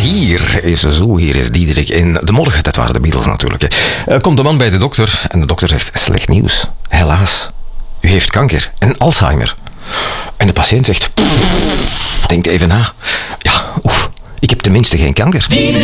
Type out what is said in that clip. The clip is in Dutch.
hier is Diederik in de morgen. Dat waren de Beatles natuurlijk. Komt de man bij de dokter en de dokter zegt, slecht nieuws. Helaas, u heeft kanker en Alzheimer. En de patiënt zegt, denkt even na. Ja, ik heb tenminste geen kanker.